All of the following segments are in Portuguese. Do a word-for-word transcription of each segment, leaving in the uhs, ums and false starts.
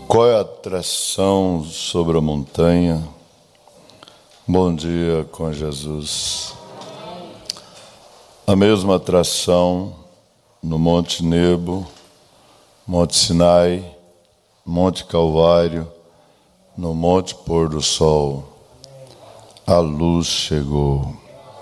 Qual é a atração sobre a montanha? Bom dia com Jesus. A mesma atração no Monte Nebo, Monte Sinai, Monte Calvário, no Monte Pôr do Sol. A luz chegou.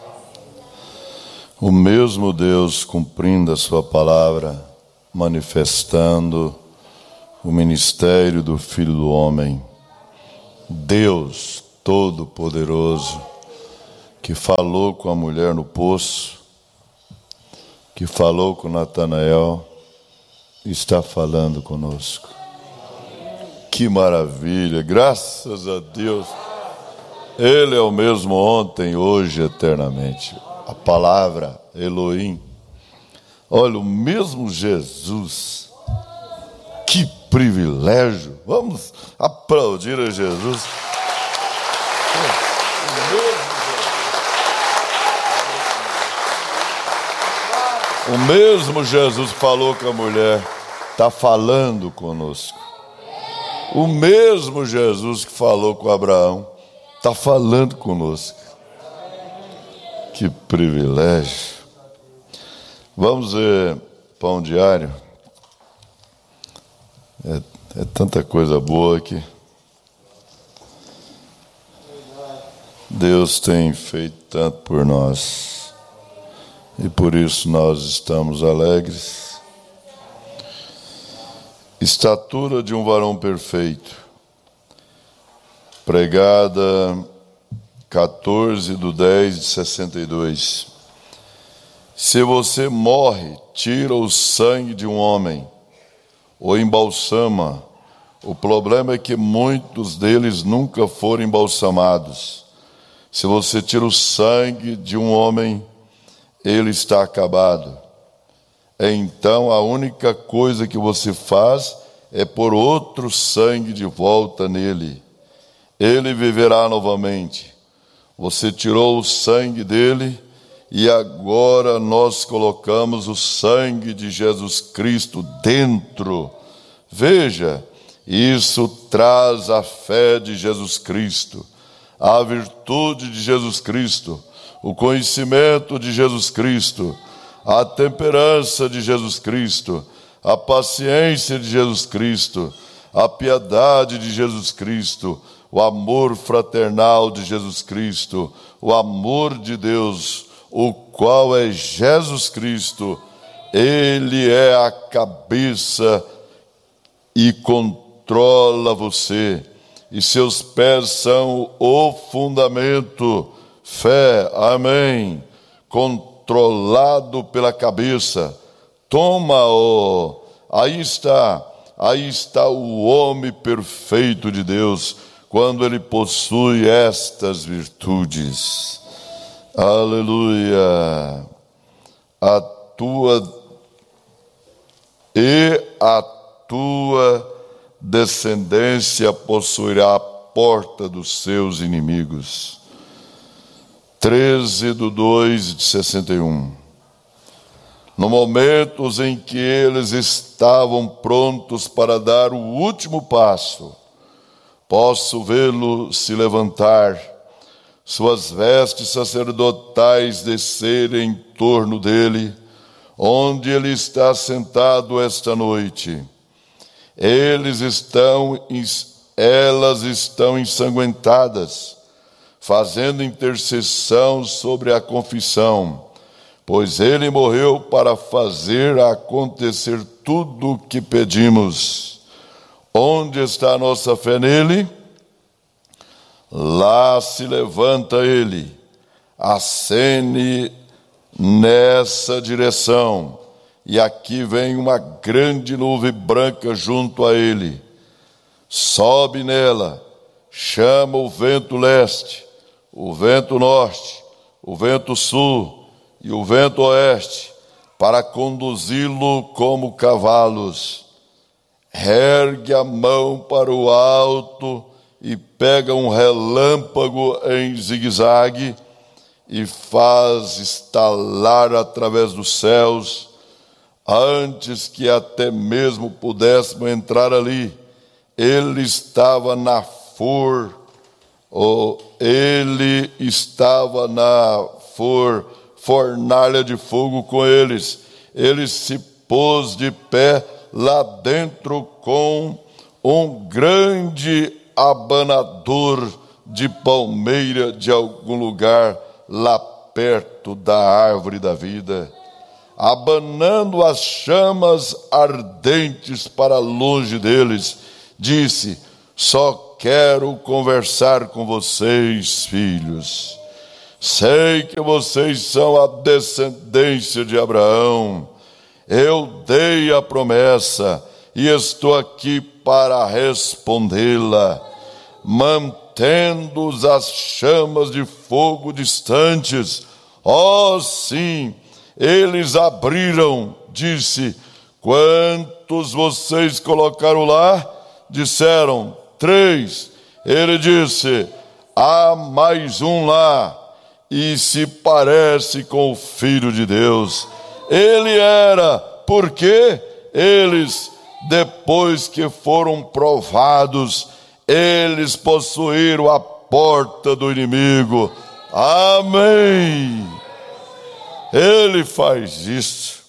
O mesmo Deus cumprindo a sua palavra, manifestando o ministério do Filho do Homem, Deus Todo-Poderoso, que falou com a mulher no poço, que falou com Natanael, está falando conosco. Que maravilha, graças a Deus. Ele é o mesmo ontem, hoje, eternamente. A palavra Elohim. Olha, o mesmo Jesus. Que privilégio. Vamos aplaudir a Jesus. O mesmo Jesus falou com a mulher, está falando conosco. O mesmo Jesus que falou com Abraão, está falando conosco. Que privilégio. Vamos ver pão diário. É, é tanta coisa boa que Deus tem feito tanto por nós. E por isso nós estamos alegres. Estatura de um varão perfeito. Pregada quatorze de dez de sessenta e dois. Se você morre, tira o sangue de um homem, ou embalsama. O problema é que muitos deles nunca foram embalsamados. Se você tira o sangue de um homem, ele está acabado. Então a única coisa que você faz é pôr outro sangue de volta nele. Ele viverá novamente. Você tirou o sangue dele e agora nós colocamos o sangue de Jesus Cristo dentro. Veja, isso traz a fé de Jesus Cristo, a virtude de Jesus Cristo, o conhecimento de Jesus Cristo, a temperança de Jesus Cristo, a paciência de Jesus Cristo, a piedade de Jesus Cristo, o amor fraternal de Jesus Cristo, o amor de Deus, o qual é Jesus Cristo. Ele é a cabeça e controla você, e seus pés são o fundamento. Fé, amém, controlado pela cabeça. Toma-o, aí está, aí está o homem perfeito de Deus, quando ele possui estas virtudes. Aleluia. A tua e a tua descendência possuirá a porta dos seus inimigos. treze de dois de sessenta e um. No momento em que eles estavam prontos para dar o último passo, posso vê-lo se levantar, suas vestes sacerdotais descerem em torno dele, onde ele está sentado esta noite. Eles estão, elas estão ensanguentadas, fazendo intercessão sobre a confissão, pois ele morreu para fazer acontecer tudo o que pedimos. Onde está a nossa fé nele? Lá se levanta ele, acene nessa direção, e aqui vem uma grande nuvem branca junto a ele. Sobe nela, chama o vento leste, o vento norte, o vento sul e o vento oeste, para conduzi-lo como cavalos. Ergue a mão para o alto e pega um relâmpago em zigue-zague e faz estalar através dos céus, antes que até mesmo pudéssemos entrar ali. ele estava na for, ou ele estava na for, fornalha de fogo com eles. Ele se pôs de pé lá dentro com um grande abanador de palmeira de algum lugar lá perto da árvore da vida, abanando as chamas ardentes para longe deles, disse: só quero conversar com vocês, filhos. Sei que vocês são a descendência de Abraão. Eu dei a promessa e estou aqui para respondê-la. Mantendo as chamas de fogo distantes, oh sim, eles abriram, disse: quantos vocês colocaram lá? Disseram: três. Ele disse: há mais um lá, e se parece com o Filho de Deus. Ele era, porque eles, depois que foram provados, eles possuíram a porta do inimigo. Amém. Ele faz isso.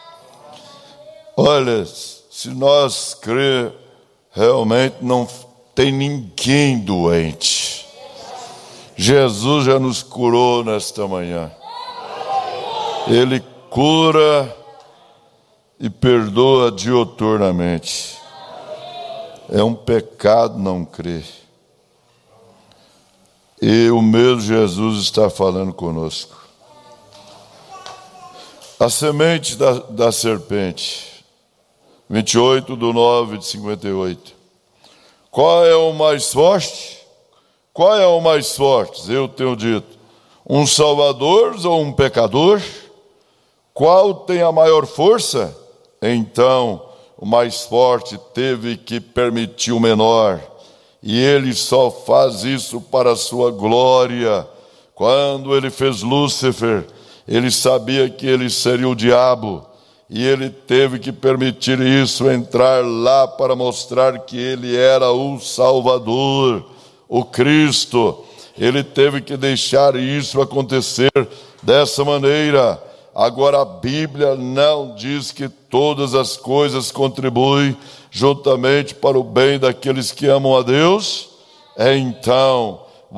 Olha, se nós crer, realmente não tem ninguém doente. Jesus já nos curou nesta manhã. Ele cura e perdoa diuturnamente. É um pecado não crer. E o mesmo Jesus está falando conosco. A semente da, da serpente, vinte e oito do nove de cinquenta e oito. Qual é o mais forte? Qual é o mais forte? Eu tenho dito, um salvador ou um pecador? Qual tem a maior força? Então, o mais forte teve que permitir o menor, e ele só faz isso para a sua glória. Quando ele fez Lúcifer, ele sabia que ele seria o diabo, e ele teve que permitir isso entrar lá para mostrar que ele era o Salvador, o Cristo. Ele teve que deixar isso acontecer dessa maneira. Agora, a Bíblia não diz que todas as coisas contribuem juntamente para o bem daqueles que amam a Deus? Então,